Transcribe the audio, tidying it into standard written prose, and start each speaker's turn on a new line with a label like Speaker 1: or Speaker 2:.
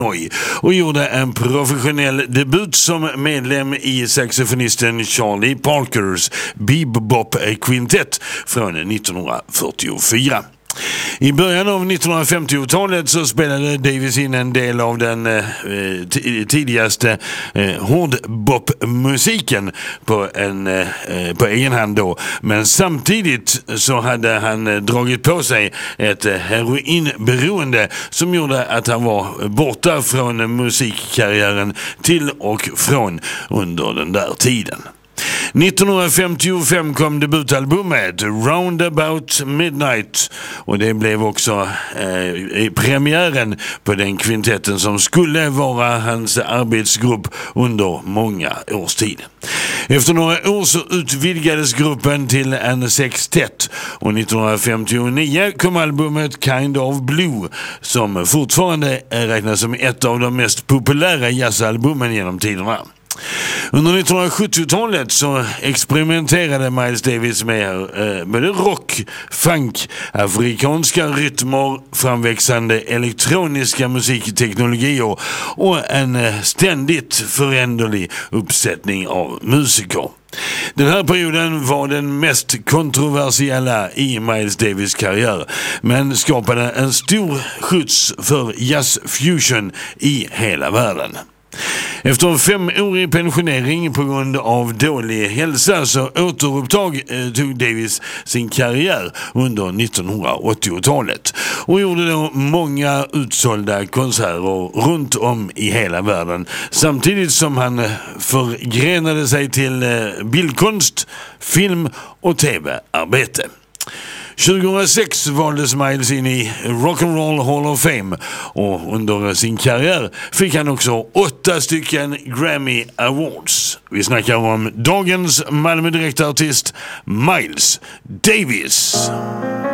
Speaker 1: och gjorde en professionell debut som medlem i saxofonisten Charlie Parkers Bebop Quintet från 1944. I början av 1950-talet så spelade Davis in en del av den tidigaste hårdbop-musiken på egen hand då. Men samtidigt så hade han dragit på sig ett heroinberoende som gjorde att han var borta från musikkarriären till och från under den där tiden. 1955 kom debutalbumet Roundabout Midnight och det blev också premiären på den kvintetten som skulle vara hans arbetsgrupp under många års tid. Efter några år så utvidgades gruppen till en sextett och 1959 kom albumet Kind of Blue som fortfarande räknas som ett av de mest populära jazzalbumen genom tiderna. Under 1970-talet så experimenterade Miles Davis med både rock, funk, afrikanska rytmer, framväxande elektroniska musikteknologier och en ständigt föränderlig uppsättning av musiker. Den här perioden var den mest kontroversiella i Miles Davis karriär, men skapade en stor skjuts för jazzfusion i hela världen. Efter en 5-årig pensionering på grund av dålig hälsa så tog Davis sin karriär under 1980-talet och gjorde då många utsålda konserter runt om i hela världen samtidigt som han förgrenade sig till bildkonst, film och tv-arbete. 2006 valdes Miles in i Rock'n'Roll Hall of Fame och under sin karriär fick han också 8 stycken Grammy Awards. Vi snackar om dagens Malmö direktartist Miles Davis.